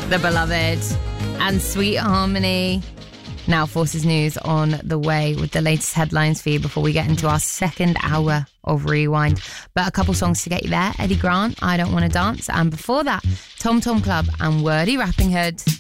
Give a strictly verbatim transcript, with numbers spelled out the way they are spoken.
The Beloved and Sweet Harmony. Now Forces News on the way with the latest headlines for you before we get into our second hour of Rewind. But a couple songs to get you there. Eddie Grant, I Don't Want to Dance. And before that, Tom Tom Club and Wordy Rapping Hood.